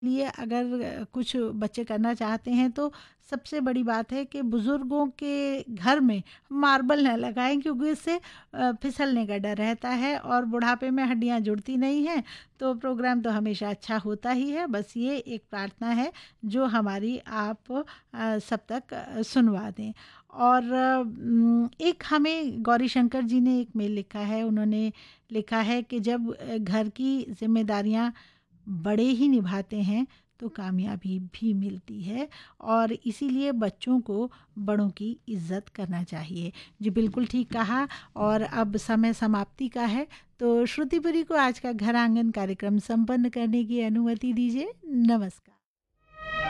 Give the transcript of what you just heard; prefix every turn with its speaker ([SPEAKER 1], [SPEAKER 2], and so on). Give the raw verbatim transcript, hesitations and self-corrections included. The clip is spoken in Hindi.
[SPEAKER 1] लिए अगर कुछ बच्चे करना चाहते हैं तो सबसे बड़ी बात है कि बुज़ुर्गों के घर में मार्बल न लगाएं, क्योंकि इससे अ, फिसलने का डर रहता है और बुढ़ापे में हड्डियां जुड़ती नहीं हैं। तो प्रोग्राम तो हमेशा अच्छा होता ही है। बस ये एक प्रार्थना है जो हमारी आप अ, सब तक अ, सुनवा दें। और अम, एक हमें गौरी शंकर जी ने एक मेल लिखा है। उन्होंने लिखा है कि जब अ, घर की जिम्मेदारियां बड़े ही निभाते हैं तो कामयाबी भी मिलती है, और इसीलिए बच्चों को बड़ों की इज्जत करना चाहिए। जी बिल्कुल ठीक कहा। और अब समय समाप्ति का है, तो श्रुतिपुरी को आज का घर आंगन कार्यक्रम संपन्न करने की अनुमति दीजिए। नमस्कार।